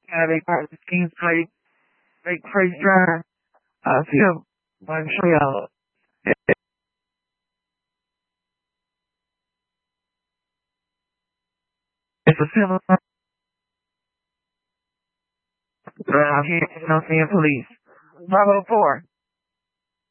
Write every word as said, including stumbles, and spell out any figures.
having part of the King's Place, Lake Praise Drive, uh, Phil, Montreal. It's a civil, around here, no seeing police. five oh four.